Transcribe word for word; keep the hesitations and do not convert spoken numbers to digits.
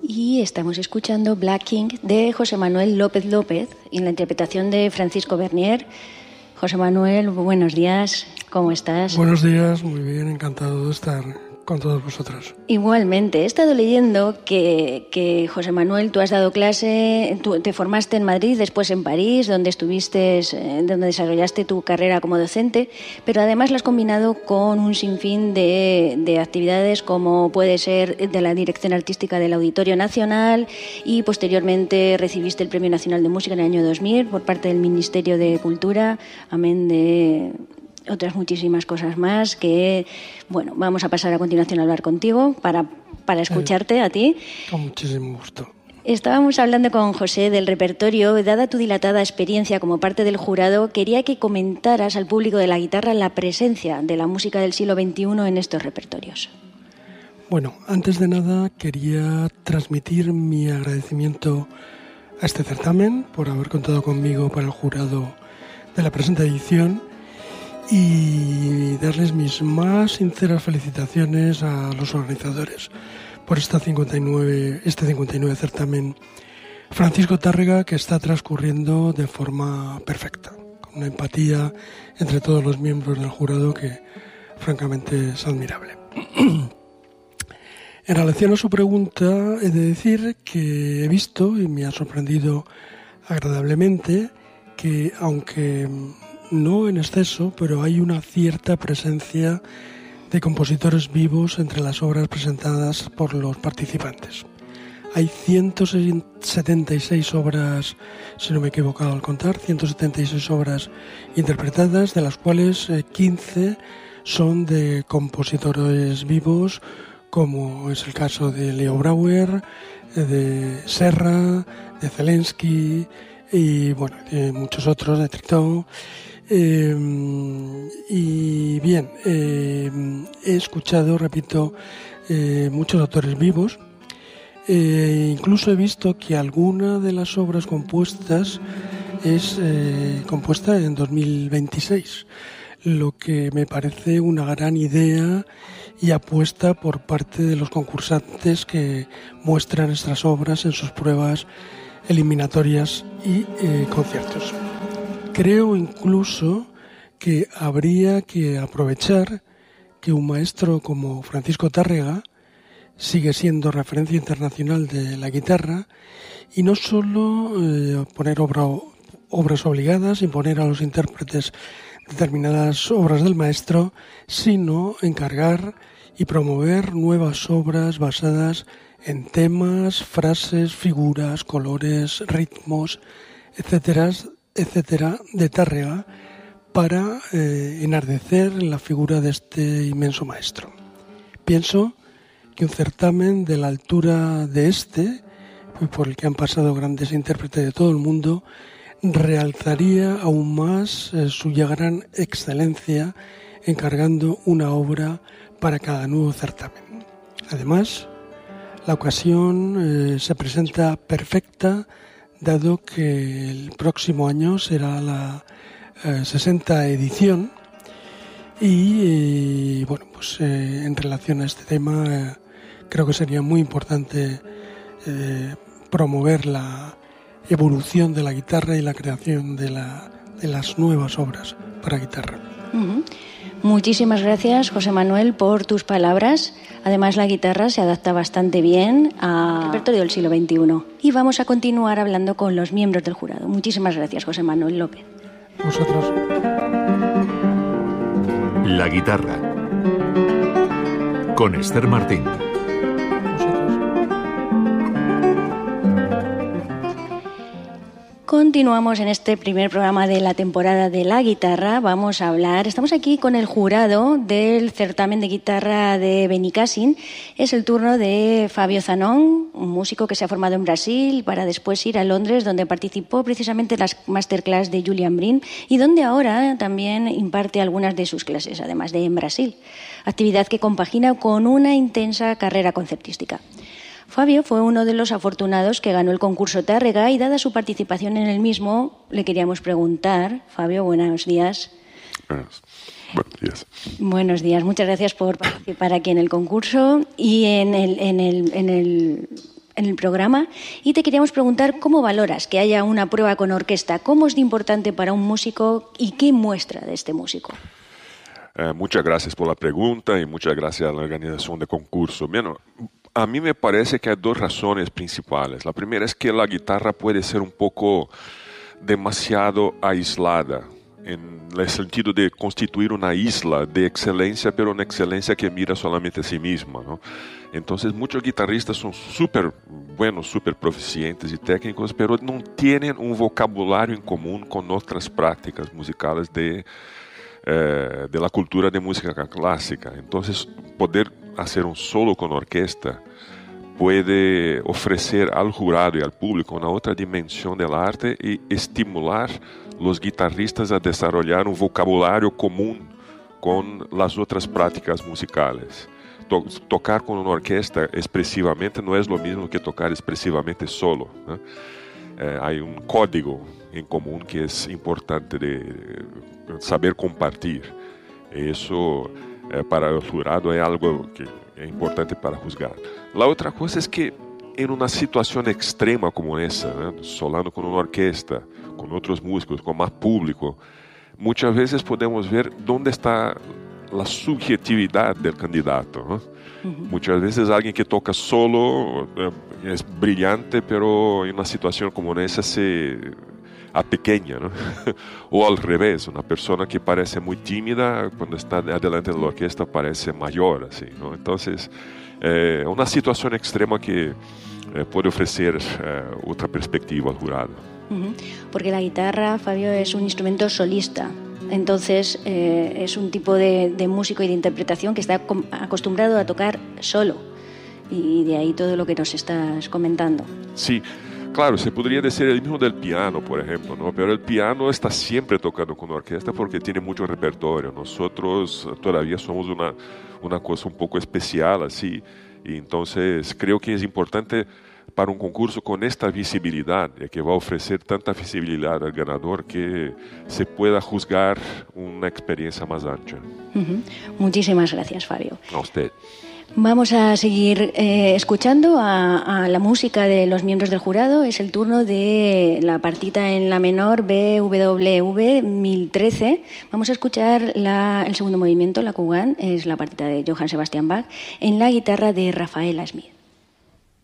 Y estamos escuchando Black King de José Manuel López López en la interpretación de Francisco Bernier. José Manuel, buenos días, ¿cómo estás? Buenos días, muy bien, encantado de estar con todos vosotros. Igualmente, he estado leyendo que, que José Manuel, tú has dado clase, tú te formaste en Madrid, después en París, donde estuviste, donde desarrollaste tu carrera como docente, pero además lo has combinado con un sinfín de, de actividades como puede ser de la dirección artística del Auditorio Nacional y posteriormente recibiste el Premio Nacional de Música en el año dos mil por parte del Ministerio de Cultura, amén de otras muchísimas cosas más que, bueno, vamos a pasar a continuación a hablar contigo para, para escucharte a ti. Con muchísimo gusto. Estábamos hablando con José del repertorio. Dada tu dilatada experiencia como parte del jurado, quería que comentaras al público de la guitarra la presencia de la música del siglo veintiuno en estos repertorios. Bueno, antes de nada quería transmitir mi agradecimiento a este certamen por haber contado conmigo para el jurado de la presente edición y darles mis más sinceras felicitaciones a los organizadores por esta cincuenta y nueve, este cincuenta y nueve certamen Francisco Tárrega, que está transcurriendo de forma perfecta, con una empatía entre todos los miembros del jurado que francamente es admirable. En relación a su pregunta, he de decir que he visto y me ha sorprendido agradablemente que, aunque no en exceso, pero hay una cierta presencia de compositores vivos entre las obras presentadas por los participantes. Hay ciento setenta y seis obras, si no me he equivocado al contar, ciento setenta y seis obras interpretadas, de las cuales quince son de compositores vivos, como es el caso de Leo Brouwer, de Serra, de Zelensky y bueno, de muchos otros, de Tritó. Eh, y bien, eh, he escuchado, repito, eh, muchos autores vivos. Eh, incluso he visto que alguna de las obras compuestas es eh, compuesta en dos mil veintiséis, lo que me parece una gran idea y apuesta por parte de los concursantes que muestran estas obras en sus pruebas eliminatorias y eh, conciertos. Creo incluso que habría que aprovechar que un maestro como Francisco Tárrega sigue siendo referencia internacional de la guitarra y no solo eh, poner obra, obras obligadas, imponer a los intérpretes determinadas obras del maestro, sino encargar y promover nuevas obras basadas en temas, frases, figuras, colores, ritmos, etcétera, etcétera, de Tárrega para eh, enardecer la figura de este inmenso maestro. Pienso que un certamen de la altura de este, por el que han pasado grandes intérpretes de todo el mundo, realzaría aún más eh, su ya gran excelencia encargando una obra para cada nuevo certamen. Además, la ocasión eh, se presenta perfecta, dado que el próximo año será la eh, sesenta edición y, eh, bueno, pues eh, en relación a este tema eh, creo que sería muy importante eh, promover la evolución de la guitarra y la creación de, la, de las nuevas obras para guitarra. Uh-huh. Muchísimas gracias, José Manuel, por tus palabras. Además, la guitarra se adapta bastante bien al repertorio del siglo veintiuno. Y vamos a continuar hablando con los miembros del jurado. Muchísimas gracias, José Manuel López. Vosotros. La guitarra. Con Esther Martín. Continuamos en este primer programa de la temporada de la guitarra. Vamos a hablar, estamos aquí con el jurado del certamen de guitarra de Benicàssim. Es el turno de Fabio Zanón, un músico que se ha formado en Brasil para después ir a Londres, donde participó precisamente en las masterclass de Julian Brin y donde ahora también imparte algunas de sus clases, además de en Brasil. Actividad que compagina con una intensa carrera concertística. Fabio fue uno de los afortunados que ganó el concurso Tárrega y, dada su participación en el mismo, le queríamos preguntar. Fabio, buenos días. Buenos, buenos días. Buenos días. Muchas gracias por participar aquí en el concurso y en el, en el, en el en el programa y te queríamos preguntar cómo valoras que haya una prueba con orquesta, cómo es de importante para un músico y qué muestra de este músico. Eh, muchas gracias por la pregunta y muchas gracias a la organización del concurso. Bueno, a mí me parece que hay dos razones principales. La primera es que la guitarra puede ser un poco demasiado aislada, en el sentido de constituir una isla de excelencia, pero una excelencia que mira solamente a sí misma, ¿no? Entonces muchos guitarristas son súper buenos, súper proficientes y técnicos, pero no tienen un vocabulario en común con otras prácticas musicales de Eh, de la cultura de música clásica. Entonces, poder hacer un solo con orquesta puede ofrecer al jurado y al público una otra dimensión del arte y estimular los guitarristas a desarrollar un vocabulario común con las otras prácticas musicales. To- tocar con una orquesta expresivamente no es lo mismo que tocar expresivamente solo, ¿no? Eh, hay un código en común que es importante de saber compartir. Eso eh, para el jurado es algo que es importante para juzgar. La otra cosa es que en una situación extrema como esa, ¿no? Solando con una orquesta, con otros músicos, con más público, muchas veces podemos ver dónde está la subjetividad del candidato, ¿no? Uh-huh. Muchas veces alguien que toca solo eh, es brillante, pero en una situación como esa se apequeña, ¿no? O al revés, una persona que parece muy tímida cuando está adelante de la orquesta parece mayor, así, ¿no? Entonces, eh, una situación extrema que eh, puede ofrecer eh, otra perspectiva al jurado. Uh-huh. Porque la guitarra, Fabio, es un instrumento solista. Entonces eh, es un tipo de, de músico y de interpretación que está acostumbrado a tocar solo, y de ahí todo lo que nos estás comentando. Sí, claro, se podría decir el mismo del piano, por ejemplo, ¿no? Pero el piano está siempre tocando con orquesta porque tiene mucho repertorio. Nosotros todavía somos una, una cosa un poco especial así, y entonces creo que es importante para un concurso con esta visibilidad, que va a ofrecer tanta visibilidad al ganador, que se pueda juzgar una experiencia más ancha. Uh-huh. Muchísimas gracias, Fabio. A usted. Vamos a seguir eh, escuchando a, a la música de los miembros del jurado. Es el turno de la partita en la menor B W V mil trece. Vamos a escuchar la, el segundo movimiento, la Kugan, es la partita de Johann Sebastian Bach, en la guitarra de Rafaela Smith.